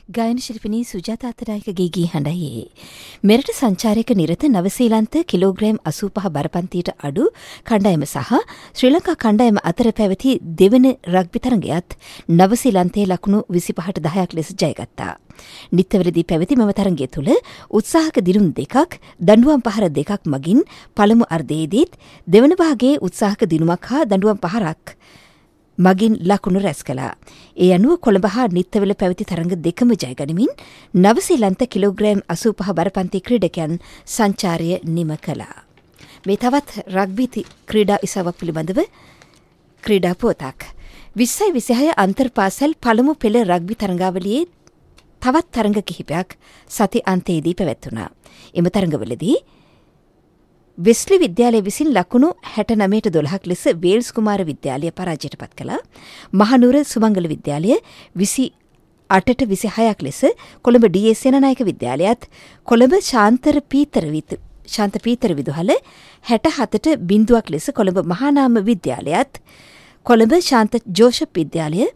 ගායන ශිල්පිනී සුජාතා අත්තනායකගේ ගී හඬයි. මෙරට සංචාරයක නිරත නවසීලන්ත කිලෝග්‍රෑම් 85 බරපන්තියට අඩු කණ්ඩායම සහ ශ්‍රී ලංකා කණ්ඩායම අතර පැවති දෙවන රග්බි තරගයත් නවසීලන්තයේ ලකුණු 25ට 10ක් ලෙස ජයගත්තා. නිත්‍යවලදී පැවති මෙම තරගය තුළ උත්සාහක දිනුම් දෙකක් දඬුවම් පහර දෙකක් මගින් පළමු අර්ධයේදීත් දෙවන භාගයේ උත්සාහක දිනුමක් හා දඬුවම් පහරක් මගින් ලකුණු රැස් කළා. ඒ අනුව කොළඹ හා නිත්තවල පැවති තරඟ දෙකම ජයගනිමින් නවසීලන්ත කිලෝග්‍රෑම් 85 බරපන්ති ක්‍රීඩකයන් සංචාරය නිම කළා. මේ තවත් රග්බි ක්‍රීඩා ඉසාවක් පිළිබඳව ක්‍රීඩා පුවතක්. 2026 අන්තර්පාසල් පළමු පෙළ රග්බි තරඟාවලියේ තවත් තරඟ කිහිපයක් සති අන්තයේදී පැවැත්වුණා. එම තරඟවලදී වෙස්ලි විද්‍යාලය විසින් ලකුණු 69ට 12ක් ලෙස වේල්ස් කුමාර විද්‍යාලය පරාජයට පත් කළා. මහනුවර සුමංගල විද්‍යාලය 28ට 26ක් ලෙස කොළඹ ඩී.එස්. සේනානායක විද්‍යාලයත් කොළඹ ශාන්ත පීතර විදුහල 67ට 0ක් ලෙස කොළඹ මහානාම විද්‍යාලයත් කොළඹ ශාන්ත ජෝෂප් විද්‍යාලය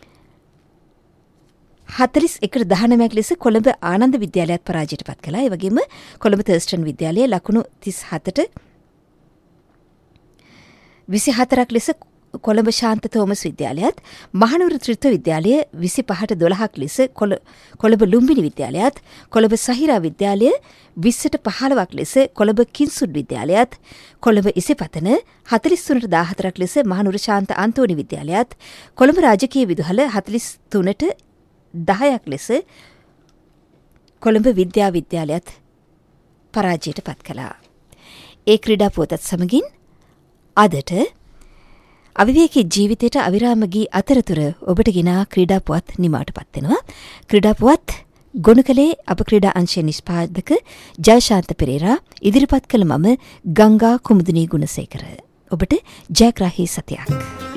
41ට 19ක් ලෙස කොළඹ ආනන්ද විද්‍යාලයත් පරාජයට පත් කළා. ඒ වගේම කොළඹ තර්ස්ටන් විද්‍යාලය ලකුණු 37ට 24ක් ලෙස කොළඹ ශාන්ත තෝමස් විද්‍යාලයත් මහනුවර ත්‍රිත්ව විද්‍යාලය 25ට 12ක් ලෙස කොළඹ ලුම්බිනි විද්‍යාලයත් කොළඹ සහිරා විද්‍යාලය 20ට 15ක් ලෙස කොළඹ කින්සුඩ් විද්‍යාලයත් කොළඹ ඉසිපතන 43ට 14ක් ලෙස මහනුවර ශාන්ත අන්තෝනි විද්‍යාලයත් කොළඹ රාජකීය විදුහල 43ට 10ක් ලෙස කොළඹ විද්‍යා විද්‍යාලයත් පරාජයට පත් කළා. ඒ ක්‍රීඩා පුවතත් සමගින් අදට අවිවේකී ජීවිතයට අවිරාම ගී අතරතුර ඔබට ගෙනා ක්‍රීඩා පුවත් නිමාට පත්වෙනවා. ක්‍රීඩා පුවත් ගොනු කළේ අප ක්‍රීඩා අංශයේ නිෂ්පාදක ජයශාන්ත පෙරේරා, ඉදිරිපත් කළ මම ගංගා කුමුදිනී ගුණසේකර. ඔබට ජයග්‍රාහී සතියක්.